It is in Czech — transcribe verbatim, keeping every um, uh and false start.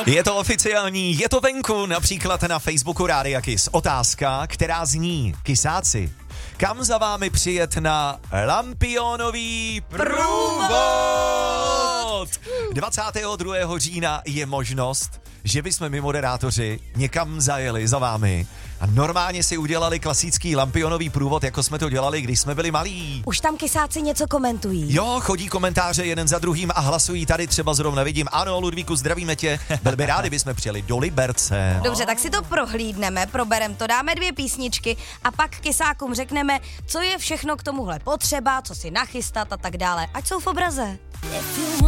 Je to oficiální, je to venku, například na Facebooku Rádia Kiss. Otázka, která zní: Kisáci, kam za vámi přijet na Lampionový průvod? dvacátého druhého října je možnost, že bychom my moderátoři někam zajeli za vámi a normálně si udělali klasický Lampionový průvod, jako jsme to dělali, když jsme byli malí. Už tam Kisáci něco komentují. Jo, chodí komentáře jeden za druhým a hlasují tady, třeba zrovna vidím. Ano, Ludvíku, zdravíme tě. Byl by rádi, bychom přijeli do Liberce. Dobře, tak si to prohlídneme, proberem to, dáme dvě písničky a pak Kisákům řekneme, co je všechno k tomuhle potřeba, co si nachystat a tak dále. Ať jsou v obraze.